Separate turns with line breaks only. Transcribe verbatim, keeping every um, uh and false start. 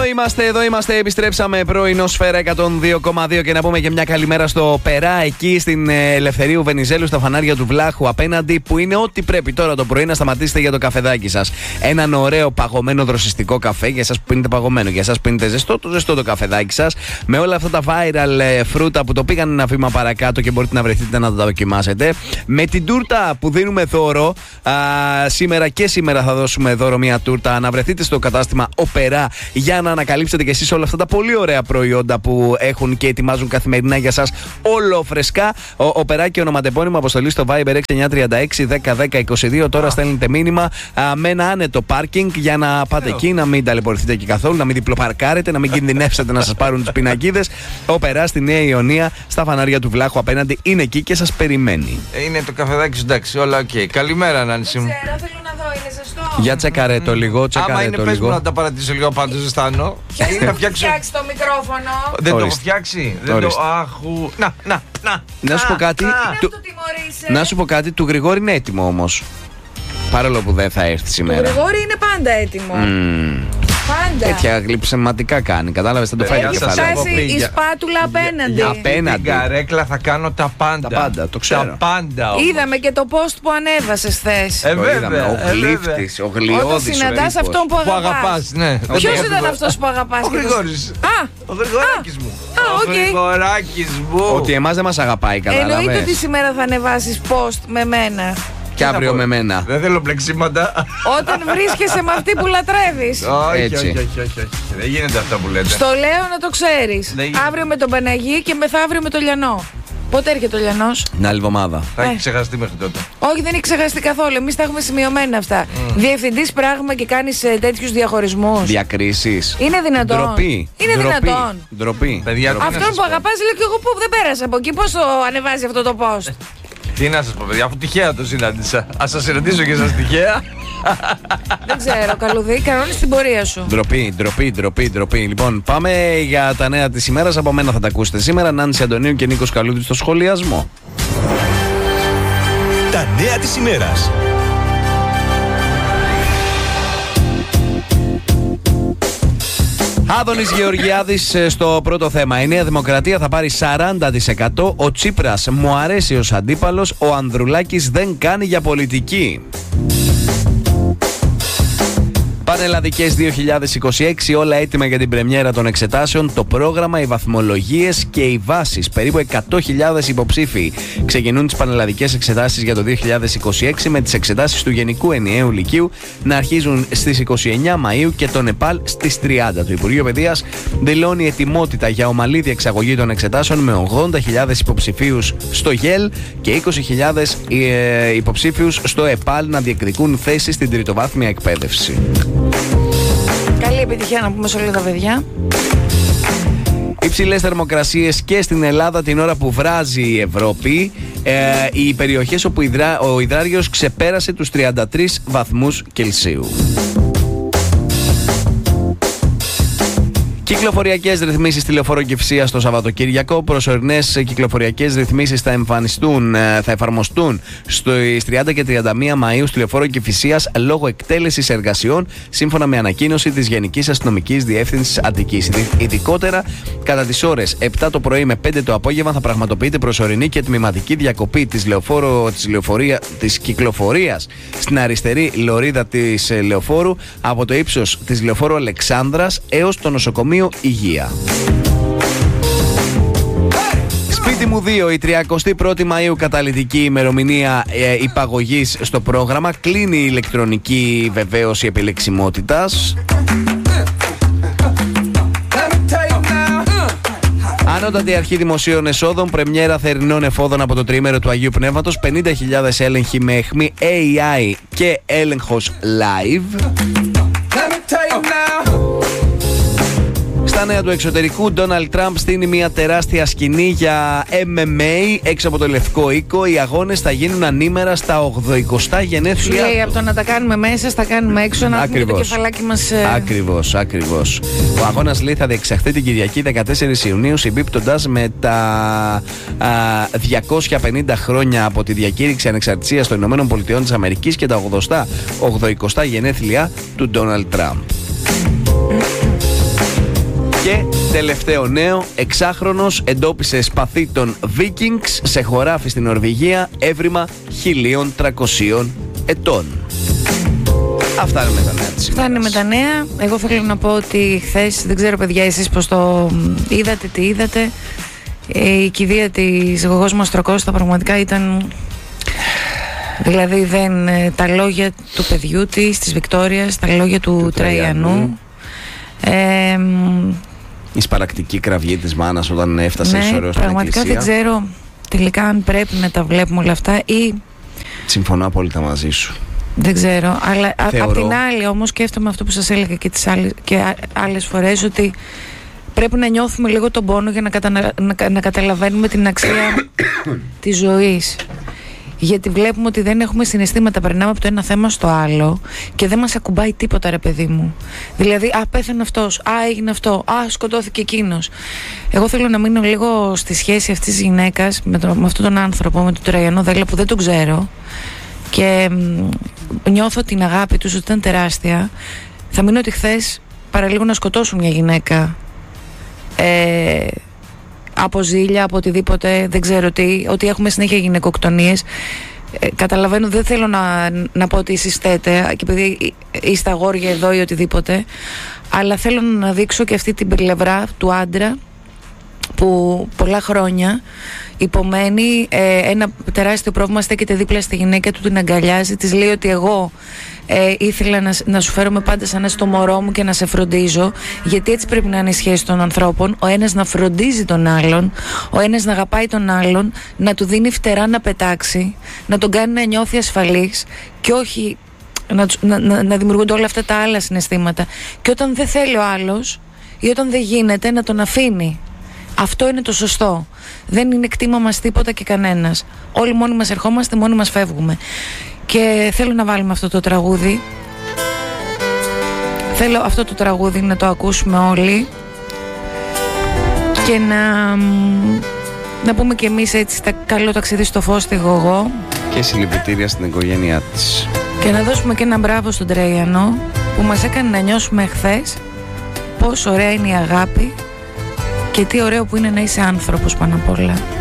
είμαστε, εδώ είμαστε. Επιστρέψαμε πρωινό Σφαίρα εκατόν δύο κόμμα δύο και να πούμε και μια καλημέρα στο Περά, εκεί στην Ελευθερίου Βενιζέλου, στα φανάρια του Βλάχου απέναντι, που είναι ό,τι πρέπει τώρα το πρωί να σταματήσετε για το καφεδάκι σας. Έναν ωραίο παγωμένο δροσιστικό καφέ για εσάς που πίνετε παγωμένο, για εσάς που πίνετε ζεστό, το ζεστό το καφεδάκι σας. Με όλα αυτά τα viral φρούτα που το πήγαν ένα βήμα παρακάτω και μπορείτε να βρεθείτε να τα δοκιμάσετε. Με την τούρτα που δίνουμε δώρο α, σήμερα και σήμερα θα δώσουμε δώρο μια τούρτα. Να βρεθείτε στο κατάστημα Ο Περά για να ανακαλύψετε και εσείς όλα αυτά τα πολύ ωραία προϊόντα που έχουν και ετοιμάζουν καθημερινά για σας, όλο φρεσκά. Ο, ο Περά και ονοματεπώνυμο αποστολή στο Viber έξι εννιά τρία έξι δέκα δέκα είκοσι δύο. Τώρα στέλνετε μήνυμα α, με ένα άνετο πάρκινγκ για να πάτε εκεί, να μην ταλαιπωρηθείτε εκεί καθόλου, να μην διπλοπαρκάρετε, να μην κινδυνεύσετε να σας πάρουν τους πινακίδες. Ο Περά στη Νέα Ιωνία, στα φανάρια του Βλάχου απέναντι, είναι εκεί και σας περιμένει.
Είναι το καφεδάκι σου, εντάξει, όλα οκ. Okay. Καλημέρα, Νάνση μου.
Ξέρω, θέλω να δω, είναι ζεστό.
Για τσεκαρέ το λίγο, τσεκαρέ
Άμα είναι,
το
πες
λίγο.
μου να τα παρατήσω λίγο, πάντως ζεστάνω.
Είναι να φτιάξει το μικρόφωνο.
Δεν το έχω
Ορίστε.
φτιάξει. Δεν
Ορίστε.
το άχου. Να, να, να.
Να σου πω κάτι.
Είναι
του-
αυτό τιμωρείσαι.
Να σου πω κάτι, του Γρηγόρη είναι έτοιμο όμως. Παρόλο που δεν θα έρθει
Το
σήμερα.
Γρηγόρη είναι πάντα έτοιμο.
Μμμ.
Πάντα.
Τέτοια γλυψεματικά κάνει. Κατάλαβες, θα το φάει
Έχει
το
Έχει
κεφάλι.
φτάσει.
φτάσει η
Για-
σπάτουλα απέναντι.
για- απέναντι.
Την καρέκλα θα κάνω τα πάντα.
Τα πάντα, το ξέρω.
Τα πάντα. όμως.
Είδαμε και το post που ανέβασε χθες.
Ε,
Το
βέβαια,
είδαμε. Ο
ε,
γλύφτης, ο
Όταν
γλιώδης ο
συναντάς
ρήπος.
αυτόν που
Που
αγαπάς.
αγαπάς, ναι. Δεν
Ποιος
το
ήταν
γρηγο-
αυτός που αγαπάς?
Ο
και το-
Γρηγόρης.
Α,
Ο Γρηγοράκης μου.
Α,
Ο
οκ.
Γρηγοράκης μου.
Ότι εμάς δεν μας αγαπάει,
εννοείται ότι
κατάλαβες.
σήμερα θα ανεβάσεις post με μένα.
Και αύριο με μένα.
Δεν θέλω πλεξίματα.
Όταν βρίσκεσαι με αυτή που λατρεύεις.
Όχι,
Έτσι.
όχι, όχι, όχι, όχι. Δεν γίνεται αυτά που λέτε.
Στο λέω να το ξέρεις.
Δεν γίνεται.
Αύριο με τον Παναγί και μεθαύριο με τον Λιανό. Πότε έρχεται ο Λιανός?
Την άλλη εβδομάδα.
Θα έχει
Ε.
ξεχαστεί μέχρι τότε.
Όχι, δεν έχει ξεχαστεί καθόλου. Εμείς τα έχουμε σημειωμένα αυτά. Διευθυντής πράγμα και κάνεις ε, τέτοιους διαχωρισμούς.
Διακρίσεις.
Είναι δυνατόν?
Ντροπή.
Είναι
Ντροπή.
δυνατόν?
Ντροπή.
Παιδιά, τι να
Αυτόν
σας
που
πω.
αγαπάς, λέω και εγώ που δεν πέρασα από εκεί. Πώς το ανεβάζει αυτό το post?
Τι να σας πω, παιδιά, αφού τυχαία το συνάντησα. Ας σας συναντήσω και σας τυχαία.
Δεν ξέρω, Καλουδί, κανόνες την πορεία σου.
Ντροπή, ντροπή, ντροπή, ντροπή. Λοιπόν, πάμε για τα νέα της ημέρας. Από μένα θα τα ακούσετε σήμερα. Νάνση Αντωνίου και Νίκος Καλούδης στο σχολιασμό.
Τα νέα της ημέρας.
Άδωνης Γεωργιάδης ε, στο πρώτο θέμα. Η Νέα Δημοκρατία θα πάρει σαράντα τοις εκατό. Ο Τσίπρας μου αρέσει ως αντίπαλος. Ο Ανδρουλάκης δεν κάνει για πολιτική. Πανελλαδικές δύο χιλιάδες είκοσι έξι, όλα έτοιμα για την πρεμιέρα των εξετάσεων, το πρόγραμμα, οι βαθμολογίες και οι βάσεις. Περίπου εκατό χιλιάδες υποψήφοι ξεκινούν τις πανελλαδικές εξετάσεις για το δύο χιλιάδες είκοσι έξι, με τις εξετάσεις του Γενικού Ενιαίου Λυκείου να αρχίζουν στις είκοσι εννέα Μαΐου και το ΝΕΠΑΛ στις τριάντα. Το Υπουργείο Παιδείας δηλώνει ετοιμότητα για ομαλή διεξαγωγή των εξετάσεων με ογδόντα χιλιάδες υποψηφίους στο ΓΕΛ και είκοσι χιλιάδες ε, υποψήφιους στο ΕΠΑΛ να διεκδικούν θέσεις στην τριτοβάθμια εκπαίδευση.
Καλή επιτυχία να πούμε σε όλα τα παιδιά.
Υψηλές θερμοκρασίες και στην Ελλάδα την ώρα που βράζει η Ευρώπη. Ε, οι περιοχές όπου υδρά, ο υδράριος ξεπέρασε τους τριάντα τρεις βαθμούς Κελσίου. Κυκλοφοριακές ρυθμίσεις στη Λεωφόρο Κηφισίας το Σαββατοκύριακο. Προσωρινές κυκλοφοριακές ρυθμίσεις θα εμφανιστούν, θα εφαρμοστούν στις τριάντα και τριάντα μία Μαΐου στη Λεωφόρο Κηφισίας λόγω εκτέλεσης εργασιών, σύμφωνα με ανακοίνωση της Γενικής Αστυνομικής Διεύθυνσης Αττικής. Ειδικότερα, κατά τις ώρες επτά το πρωί με πέντε το απόγευμα θα πραγματοποιείται προσωρινή και τμηματική διακοπή της, λεωφόρο, της, λεωφορία, της κυκλοφορίας στην αριστερή λωρίδα της Λεωφόρου από το ύψος της Λεωφόρου Αλεξάνδρας έως το νοσοκομείο Υγεία. Σπίτι μου δύο, η τριαντάτη πρώτη Μαΐου καταλυτική ημερομηνία ε, υπαγωγής στο πρόγραμμα. Κλείνει η ηλεκτρονική βεβαίωση επιλεξιμότητας. Ανώτατη Αρχή Δημοσίων Εσόδων, πρεμιέρα θερινών εφόδων από το τριήμερο του Αγίου Πνεύματος, πενήντα χιλιάδες έλεγχοι με αιχμή έι άι και έλεγχος live. Στα νέα του εξωτερικού, Ντόναλντ Τραμπ στείνει μια τεράστια σκηνή για εμ εμ έι έξω από το Λευκό Οίκο. Οι αγώνες θα γίνουν ανήμερα στα ογδοηκοστά γενέθλια.
Λέει από το να τα κάνουμε μέσα, στα κάνουμε έξω, να έχουμε το κεφαλάκι μας. Ε...
Ακριβώς, ακριβώς. Ο αγώνας, λέει, θα διεξαχθεί την Κυριακή δεκατέσσερις Ιουνίου, συμπίπτοντας με τα α, διακόσια πενήντα χρόνια από τη διακήρυξη ανεξαρτησίας των Ηνωμένων Πολιτειών της Αμερικής και τα ογδοηκοστά γενέθλια του Ντόναλντ Τραμπ. Τελευταίο νέο, εξάχρονος εντόπισε σπαθί των Vikings σε χωράφι στην Νορβηγία, έβριμα χίλια τριακόσια ετών. Αυτά είναι με τα νέα της ημέρας.
Αυτά είναι με τα νέα. Εγώ θέλω να πω ότι χθες, δεν ξέρω παιδιά εσείς πως το είδατε, τι είδατε, η κηδεία της Γογός Μαστροκώστα πραγματικά ήταν... Δηλαδή δεν, τα λόγια του παιδιού της, της Βικτόριας, τα λόγια του, του Τραϊανού. Ε,
η σπαρακτική κραυγή της μάνας όταν έφτασε
ναι,
ισορρός στην εκκλησία.
Πραγματικά δεν ξέρω τελικά αν πρέπει να τα βλέπουμε όλα αυτά ή...
Συμφωνώ απόλυτα μαζί σου.
Δεν ξέρω, αλλά
Θεωρώ...
απ' την άλλη όμως σκέφτομαι αυτό που σας έλεγα και, τις άλλες, και άλλες φορές, ότι πρέπει να νιώθουμε λίγο τον πόνο για να, κατα... να... να καταλαβαίνουμε την αξία της ζωής. Γιατί βλέπουμε ότι δεν έχουμε συναισθήματα, περνάμε από το ένα θέμα στο άλλο και δεν μας ακουμπάει τίποτα, ρε παιδί μου. Δηλαδή, α, πέθανε αυτός, α, έγινε αυτό, α, σκοτώθηκε εκείνος. Εγώ θέλω να μείνω λίγο στη σχέση αυτής της γυναίκας με, το, με αυτόν τον άνθρωπο, με τον Τραϊανό Δέλλα, που δεν τον ξέρω, και μ, νιώθω την αγάπη τους ότι ήταν τεράστια. Θα μείνω ότι χθες παραλίγο να σκοτώσουν μια γυναίκα ε, από ζήλια, από οτιδήποτε, δεν ξέρω τι, ότι έχουμε συνέχεια γυναικοκτονίες. Ε, καταλαβαίνω, δεν θέλω να, να πω ότι εσείς φταίτε, και επειδή είστε αγόρια εδώ ή οτιδήποτε, αλλά θέλω να δείξω και αυτή την πλευρά του άντρα που πολλά χρόνια υπομένει ε, ένα τεράστιο πρόβλημα, στέκεται δίπλα στη γυναίκα του, την αγκαλιάζει, της λέει ότι εγώ ε, ήθελα να, να σου φέρομαι πάντα σαν ένα στο μωρό μου και να σε φροντίζω, γιατί έτσι πρέπει να είναι η σχέση των ανθρώπων, ο ένας να φροντίζει τον άλλον, ο ένας να αγαπάει τον άλλον, να του δίνει φτερά να πετάξει, να τον κάνει να νιώθει ασφαλής και όχι να, να, να, να δημιουργούνται όλα αυτά τα άλλα συναισθήματα, και όταν δεν θέλει ο άλλος ή όταν δεν γίνεται, να τον αφήνει. Αυτό είναι το σωστό. Δεν είναι κτήμα μας τίποτα και κανένας. Όλοι μόνοι μας ερχόμαστε, μόνοι μας φεύγουμε. Και θέλω να βάλουμε αυτό το τραγούδι. Θέλω αυτό το τραγούδι να το ακούσουμε όλοι και να, να πούμε κι εμείς έτσι τα καλό ταξίδι στο φως στη Γογό.
Και συλληπιτήρια στην οικογένειά της.
Και να δώσουμε και ένα μπράβο στον Τραϊανό που μας έκανε να νιώσουμε χθες πόσο ωραία είναι η αγάπη και τι ωραίο που είναι να είσαι άνθρωπος πάνω απ' όλα.